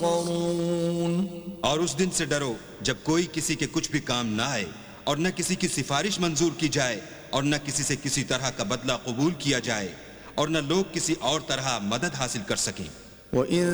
और उस दिन से डरो जब कोई किसी के कुछ भी काम ना आए और न किसी की सिफारिश मंजूर की जाए और न किसी से किसी तरह का बदला कबूल किया जाए और न लोग किसी और तरह मदद हासिल कर सकें।